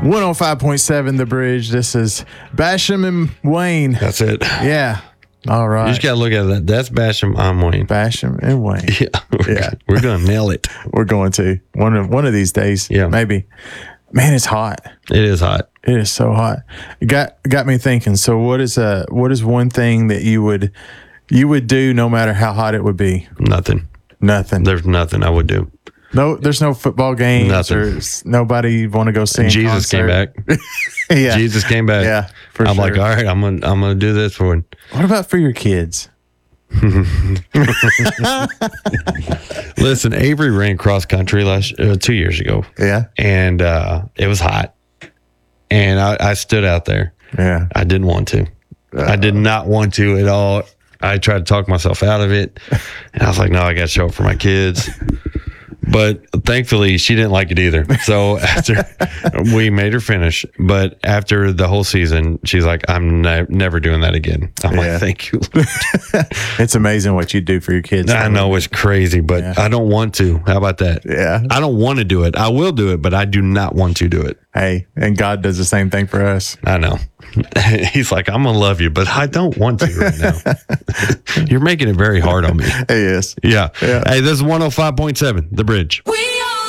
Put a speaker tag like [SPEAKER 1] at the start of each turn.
[SPEAKER 1] 105.7 The Bridge. This is Basham and Wayne.
[SPEAKER 2] That's it.
[SPEAKER 1] Yeah. All right.
[SPEAKER 2] You just got to look at that. That's Basham. I'm Wayne.
[SPEAKER 1] Basham and Wayne.
[SPEAKER 2] Yeah. We're going to nail it.
[SPEAKER 1] We're going to. One of these days.
[SPEAKER 2] Yeah.
[SPEAKER 1] Maybe. Man, it's hot.
[SPEAKER 2] It is hot.
[SPEAKER 1] It is so hot. It got me thinking. So what is one thing that you would do no matter how hot it would be?
[SPEAKER 2] Nothing. There's nothing I would do.
[SPEAKER 1] No, there's no football games.
[SPEAKER 2] Nothing.
[SPEAKER 1] Or nobody want to go see.
[SPEAKER 2] Jesus came back.
[SPEAKER 1] Yeah.
[SPEAKER 2] Jesus came back.
[SPEAKER 1] Yeah.
[SPEAKER 2] I'm like, all right, I'm gonna do this for him.
[SPEAKER 1] What about for your kids?
[SPEAKER 2] Listen, Avery ran cross country 2 years ago.
[SPEAKER 1] Yeah.
[SPEAKER 2] And it was hot. And I stood out there.
[SPEAKER 1] Yeah.
[SPEAKER 2] I didn't want to. I did not want to at all. I tried to talk myself out of it. And I was like, no, I got to show up for my kids. But thankfully, she didn't like it either. So after we made her finish, but after the whole season, she's like, I'm never doing that again. I'm like, thank you.
[SPEAKER 1] It's amazing what you do for your kids.
[SPEAKER 2] I know it's crazy, but I don't want to. How about that?
[SPEAKER 1] Yeah.
[SPEAKER 2] I don't want to do it. I will do it, but I do not want to do it.
[SPEAKER 1] Hey, and God does the same thing for us.
[SPEAKER 2] I know. He's like, I'm going to love you, but I don't want to right now. You're making it very hard on me.
[SPEAKER 1] He is.
[SPEAKER 2] Yeah. Hey, this is 105.7, The Bridge.